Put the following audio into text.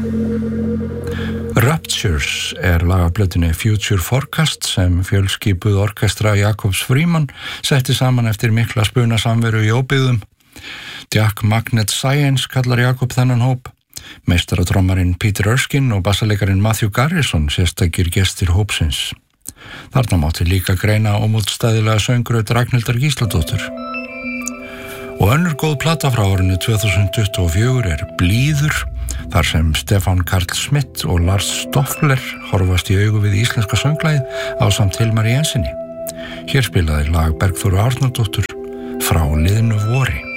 Raptures lag af plötunni Future Forecast sem fjölskipuð orkestra Jakobs Frímann setti saman eftir mikla spunasamveru í óbyggðum. Jack Magnet Science kallar Jakob þennan hóp. Meistaratrommarinn Peter Erskine og bassalekarinn Matthew Garrison sérstakir gestir hópsins. Þarna mátti líka greina ómótstæðilega söngraut Ragnhildar Gísladóttur. Og önnur góð plata frá árinu 2024 Blíður, þar sem Stefán Karl Schmidt og Lars Stoffler horfast í augu við íslenska sönglagið ásamt Hilmari Jensenni. Hér spilaði lag Bergþóru Arnardóttur Frá liðnu vori.